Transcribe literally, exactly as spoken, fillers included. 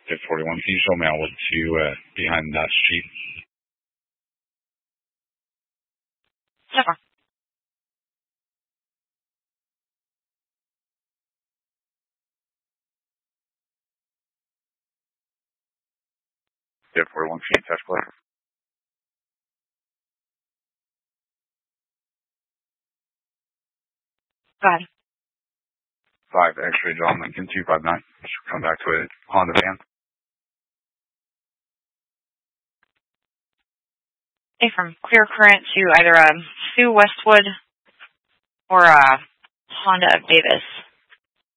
Fifth forty-one, can you show me outlet to uh, behind that sheet? Sure. Fifth forty-one, feet, touch play. Got it. Five, X-ray John Lincoln, two five nine. Come back to a Honda van. Okay, from Clear Current to either a Sue Westwood or a Honda Davis.